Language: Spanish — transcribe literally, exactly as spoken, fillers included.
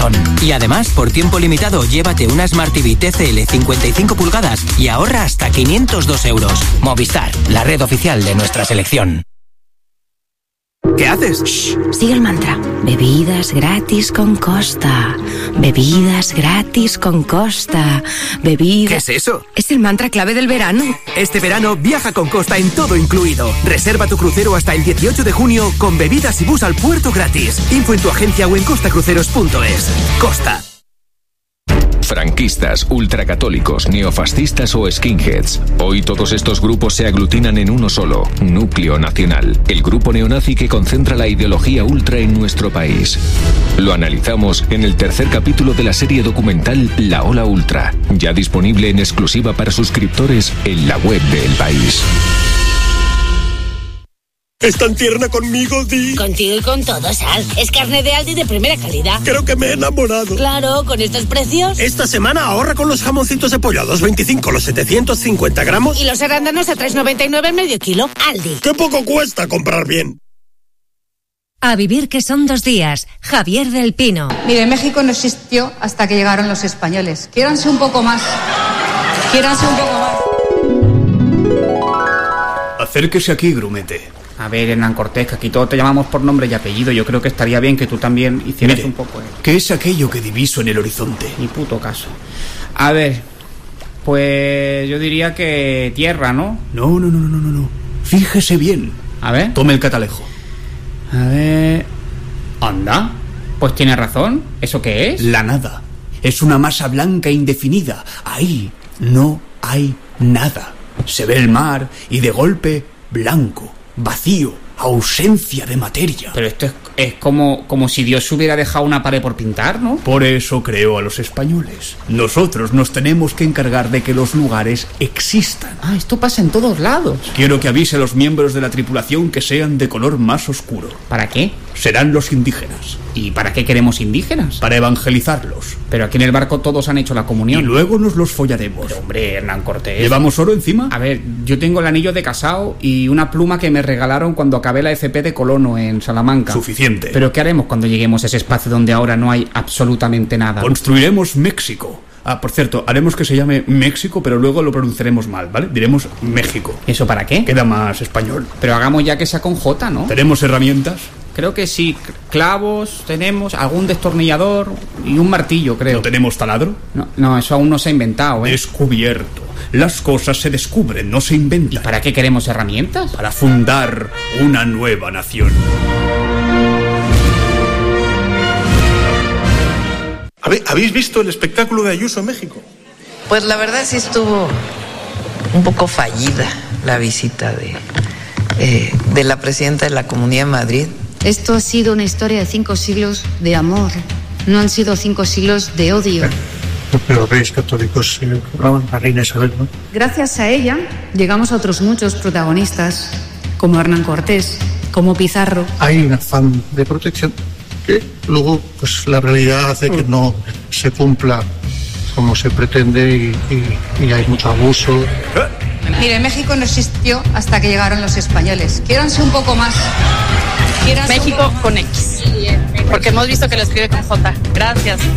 corazón. Y además, por tiempo limitado, llévate una Smart T V T C L cincuenta y cinco pulgadas y ahorra hasta quinientos dos euros. Movistar, la red oficial de nuestra selección. ¿Qué haces? Shh, sigue el mantra. Bebidas gratis con Costa. Bebidas gratis con Costa. Bebidas... ¿Qué es eso? Es el mantra clave del verano. Este verano viaja con Costa en todo incluido. Reserva tu crucero hasta el dieciocho de junio con bebidas y bus al puerto gratis. Info en tu agencia o en costacruceros punto es. Costa. Franquistas, ultracatólicos, neofascistas o skinheads. Hoy todos estos grupos se aglutinan en uno solo, Núcleo Nacional, el grupo neonazi que concentra la ideología ultra en nuestro país. Lo analizamos en el tercer capítulo de la serie documental La Ola Ultra, ya disponible en exclusiva para suscriptores en la web de El País. ¿Es tan tierna conmigo, Di? Contigo y con todos, Al. Es carne de Aldi de primera calidad. Creo que me he enamorado. Claro, con estos precios. Esta semana ahorra con los jamoncitos de pollo a dos veinticinco los setecientos cincuenta gramos. Y los arándanos a tres noventa y nueve el medio kilo. Aldi. ¡Qué poco cuesta comprar bien! A vivir que son dos días. Javier del Pino. Mire, México no existió hasta que llegaron los españoles. Quiéranse un poco más. Quiéranse un poco más. Acérquese aquí, grumete. A ver, Hernán Cortés, que aquí todos te llamamos por nombre y apellido. Yo creo que estaría bien que tú también hicieras Mire, un poco... ¿eh? ¿Qué es aquello que diviso en el horizonte? Ni puto caso. A ver, pues yo diría que tierra, ¿no? No, no, no, no, no, no. Fíjese bien. A ver. Tome el catalejo. A ver... Anda, pues tiene razón. ¿Eso qué es? La nada. Es una masa blanca indefinida. Ahí no hay nada. Se ve el mar y de golpe blanco. Vacío, ausencia de materia. Pero esto es, es como, como si Dios hubiera dejado una pared por pintar, ¿no? Por eso creó a los españoles. Nosotros nos tenemos que encargar de que los lugares existan. Ah, esto pasa en todos lados. Quiero que avise a los miembros de la tripulación que sean de color más oscuro. ¿Para qué? Serán los indígenas. ¿Y para qué queremos indígenas? Para evangelizarlos. Pero aquí en el barco todos han hecho la comunión. Y luego nos los follaremos. Pero hombre, Hernán Cortés. ¿Llevamos oro encima? A ver, yo tengo el anillo de casado y una pluma que me regalaron cuando acabé la F P de colono en Salamanca. Suficiente. Pero ¿qué haremos cuando lleguemos a ese espacio donde ahora no hay absolutamente nada? Construiremos México. Ah, por cierto, haremos que se llame México, pero luego lo pronunciaremos mal, ¿vale? Diremos México. ¿Eso para qué? Queda más español. Pero hagamos ya que sea con J, ¿no? ¿Tenemos herramientas? Creo que sí. Clavos tenemos, algún destornillador y un martillo, creo. ¿No tenemos taladro? No, no, eso aún no se ha inventado, ¿eh? Descubierto. Las cosas se descubren, no se inventan. ¿Y para qué queremos herramientas? Para fundar una nueva nación. ¿Habéis visto el espectáculo de Ayuso en México? Pues la verdad sí estuvo un poco fallida la visita de, eh, de la presidenta de la Comunidad de Madrid. Esto ha sido una historia de cinco siglos de amor, no han sido cinco siglos de odio. Los reyes católicos eh, a Reina Isabel, ¿no? Gracias a ella llegamos a otros muchos protagonistas, como Hernán Cortés, como Pizarro. Hay un afán de protección que luego pues la realidad hace que no se cumpla como se pretende y, y, y hay mucho abuso. Mire, México no existió hasta que llegaron los españoles. Quiéranse un poco más. México con X, porque hemos visto que lo escribe con J. Gracias.